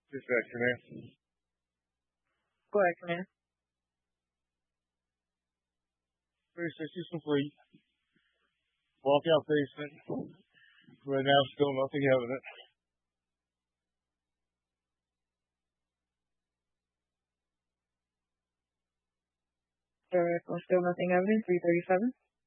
Dispatch command. Go ahead, command. 36 is complete. Walkout basement. Right now, still nothing evident. Still nothing evident. 337.